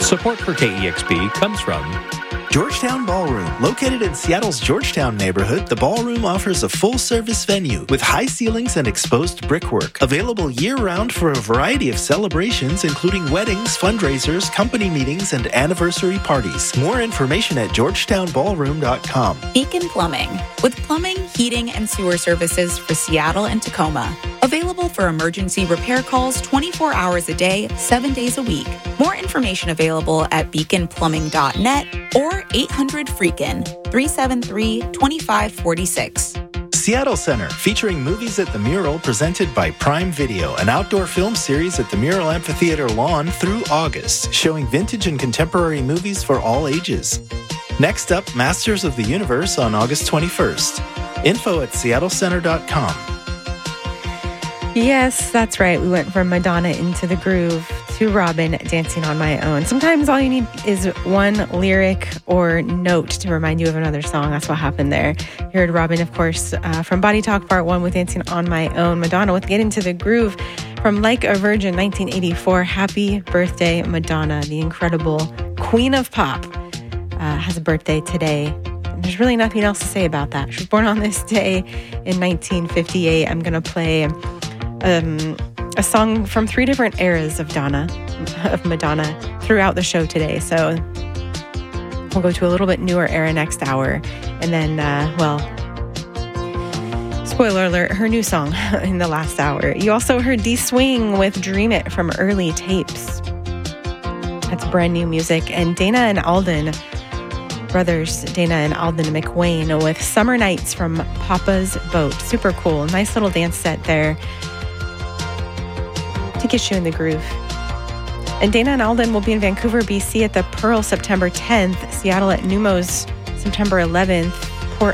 Support for KEXP comes from Georgetown Ballroom. Located in Seattle's Georgetown neighborhood, the Ballroom offers a full-service venue with high ceilings and exposed brickwork. Available year-round for a variety of celebrations, including weddings, fundraisers, company meetings, and anniversary parties. More information at georgetownballroom.com. Beacon Plumbing, with plumbing, heating, and sewer services for Seattle and Tacoma. Available for emergency repair calls 24 hours a day, 7 days a week. More information available at beaconplumbing.net or 800-FREAKIN, 373-2546. Seattle Center, featuring movies at the Mural presented by Prime Video, an outdoor film series at the Mural Amphitheater lawn through August, showing vintage and contemporary movies for all ages. Next up, Masters of the Universe on August 21st. Info at seattlecenter.com. Yes, that's right. We went from Madonna Into the Groove to Robyn Dancing on My Own. Sometimes all you need is one lyric or note to remind you of another song. That's what happened there. You heard Robyn, of course, from Body Talk Part 1 with Dancing on My Own. Madonna with Get Into the Groove from Like a Virgin 1984. Happy birthday, Madonna, the incredible queen of pop, has a birthday today. There's really nothing else to say about that. She was born on this day in 1958. I'm going to play a song from 3 different eras of Madonna throughout the show today. So we'll go to a little bit newer era next hour. And then, spoiler alert, her new song in the last hour. You also heard D-Swing with Dream It from Early Tapes. That's brand new music. And Dana and Alden, brothers Dana and Alden McWayne with Summer Nights from Papa's Boat. Super cool. Nice little dance set there to get you in the groove. And Dana and Alden will be in Vancouver, BC at the Pearl September 10th, Seattle at Numos September 11th,